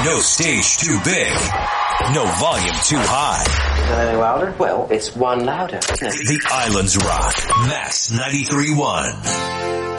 No stage too big. No volume too high. Is that any louder? Well, it's one louder, isn't it? The Islands Rock. Mass 93.1.